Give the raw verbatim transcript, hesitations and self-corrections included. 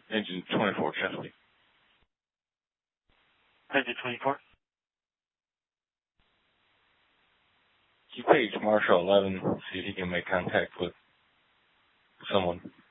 Engine twenty-four, Chesley. Engine twenty-four. You page Marshall eleven, see if he can make contact with someone.